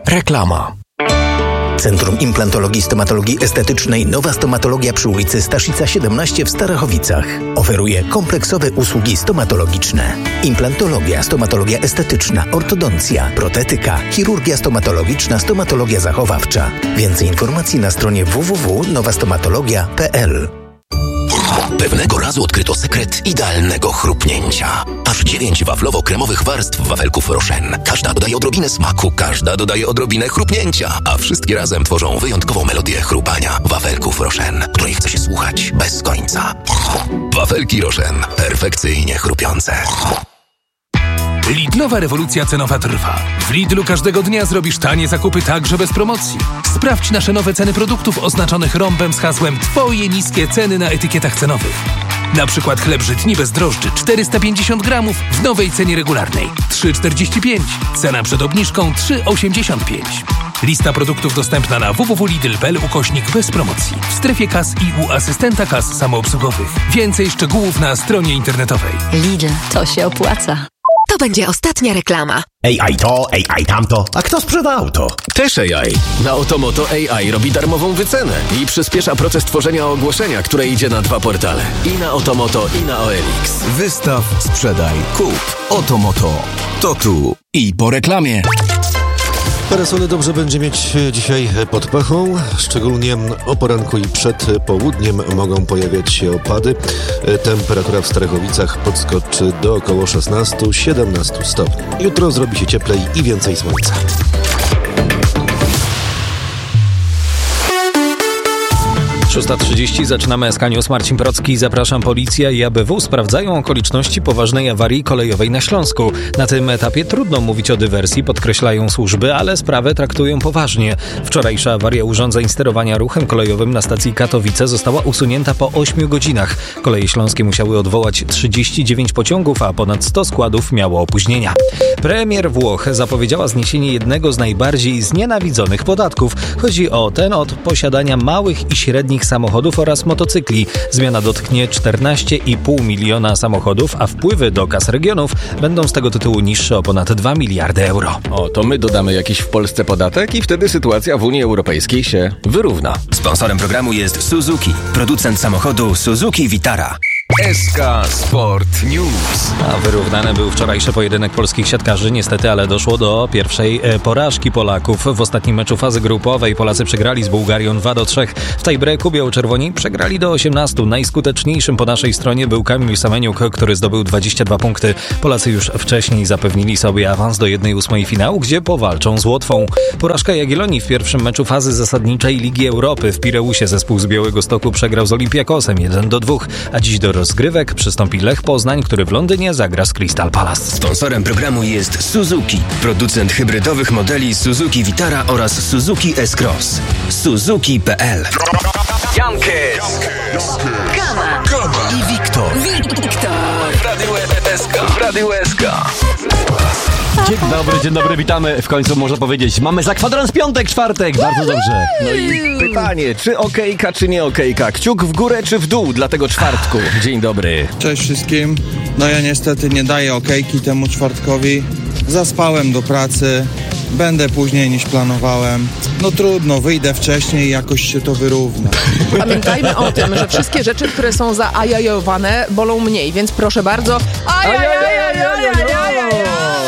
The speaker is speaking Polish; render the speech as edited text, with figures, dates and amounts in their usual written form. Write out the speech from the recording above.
Reklama. Centrum Implantologii Stomatologii Estetycznej Nowa Stomatologia przy ulicy Staszica 17 w Starachowicach. Oferuje kompleksowe usługi stomatologiczne. Implantologia, stomatologia estetyczna, ortodoncja, protetyka, chirurgia stomatologiczna, stomatologia zachowawcza. Więcej informacji na stronie www.nowastomatologia.pl. Pewnego razu odkryto sekret idealnego chrupnięcia. Aż 9 waflowo-kremowych warstw wafelków Rochen. Każda dodaje odrobinę smaku, każda dodaje odrobinę chrupnięcia, a wszystkie razem tworzą wyjątkową melodię chrupania wafelków Rochen, której chce się słuchać bez końca. Wafelki Rochen. Perfekcyjnie chrupiące. Lidlowa rewolucja cenowa trwa. W Lidlu każdego dnia zrobisz tanie zakupy także bez promocji. Sprawdź nasze nowe ceny produktów oznaczonych rąbem z hasłem Twoje niskie ceny na etykietach cenowych. Na przykład chleb żytni bez drożdży 450 gramów w nowej cenie regularnej 3,45. Cena przed obniżką 3,85. Lista produktów dostępna na www.lidl.pl/bez promocji. W strefie kas i u asystenta kas samoobsługowych. Więcej szczegółów na stronie internetowej. Lidl, to się opłaca. To będzie ostatnia reklama. AI to, AI tamto. A kto sprzeda auto? Też AI. Na Otomoto AI robi darmową wycenę i przyspiesza proces tworzenia ogłoszenia, które idzie na 2 portale. I na Otomoto, i na OLX. Wystaw, sprzedaj, kup. Otomoto. To tu i po reklamie. Parasole dobrze będzie mieć dzisiaj pod pachą, szczególnie o poranku i przed południem mogą pojawiać się opady. Temperatura w Starachowicach podskoczy do około 16-17 stopni. Jutro zrobi się cieplej i więcej słońca. 6:30 zaczynamy SK News. Marcin Procki, zapraszam. Policja i ABW sprawdzają okoliczności poważnej awarii kolejowej na Śląsku. Na tym etapie trudno mówić o dywersji, podkreślają służby, ale sprawę traktują poważnie. Wczorajsza awaria urządzeń sterowania ruchem kolejowym na stacji Katowice została usunięta po 8 godzinach. Koleje śląskie musiały odwołać 39 pociągów, a ponad 100 składów miało opóźnienia. Premier Włoch zapowiedziała zniesienie jednego z najbardziej znienawidzonych podatków. Chodzi o ten od posiadania małych i średnich samochodów oraz motocykli. Zmiana dotknie 14,5 miliona samochodów, a wpływy do kas regionów będą z tego tytułu niższe o ponad 2 miliardy euro. O, to my dodamy jakiś w Polsce podatek i wtedy sytuacja w Unii Europejskiej się wyrówna. Sponsorem programu jest Suzuki, producent samochodu Suzuki Vitara. SK Sport News. A wyrównany był wczorajszy pojedynek polskich siatkarzy, niestety, ale doszło do pierwszej porażki Polaków. W ostatnim meczu fazy grupowej Polacy przegrali z Bułgarią 2-3. W tiebreaku biało-czerwoni przegrali do 18. Najskuteczniejszym po naszej stronie był Kamil Semeniuk, który zdobył 22 punkty. Polacy już wcześniej zapewnili sobie awans do 1/8 finału, gdzie powalczą z Łotwą. Porażka Jagiellonii w pierwszym meczu fazy zasadniczej Ligi Europy. W Pireusie zespół z Białegostoku przegrał z Olympiakosem 1-2, a dziś do rozgrywek przystąpi Lech Poznań, który w Londynie zagra z Crystal Palace. Sponsorem programu jest Suzuki, producent hybrydowych modeli Suzuki Vitara oraz Suzuki S-Cross. Suzuki.pl. Jankes, Kama i Wiktor. W Radiu SK. Dzień dobry, witamy. W końcu można powiedzieć, mamy za kwadrans piątek, czwartek, bardzo dobrze. No i pytanie, czy okejka, czy nie okejka? Kciuk w górę, czy w dół dla tego czwartku? Dzień dobry. Cześć wszystkim. No ja niestety nie daję okejki temu czwartkowi. Zaspałem do pracy. Będę później niż planowałem. No trudno, wyjdę wcześniej i jakoś się to wyrówna. Pamiętajmy o tym, że wszystkie rzeczy, które są zaajajowane, bolą mniej, więc proszę bardzo.